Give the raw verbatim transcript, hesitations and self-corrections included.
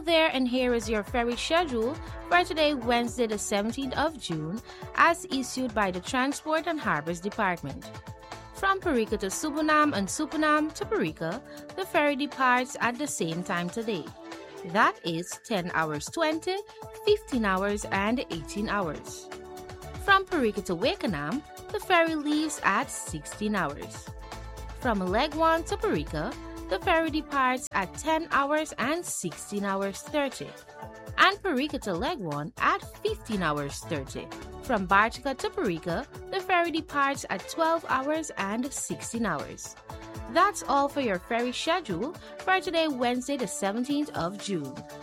there, and here is your ferry schedule for today, Wednesday, the seventeenth of June, as issued by the Transport and Harbors Department. From Parika to Supunam and Supunam to Parika, the ferry departs at the same time today. That is ten hours twenty, fifteen hours, and eighteen hours. From Parika to Wakenham, the ferry leaves at sixteen hours. From Legwan to Parika, the ferry departs at ten hours and sixteen hours thirty. And Parika to Legwan at fifteen hours thirty. From Bartica to Parika, the ferry departs at twelve hours and sixteen hours. That's all for your ferry schedule for today, Wednesday, the seventeenth of June.